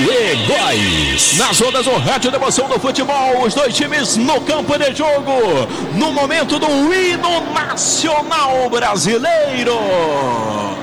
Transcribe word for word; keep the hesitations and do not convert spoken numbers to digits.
e Góis. Nas ondas do rádio da emoção do futebol, os dois times no campo de jogo, no momento do hino nacional brasileiro.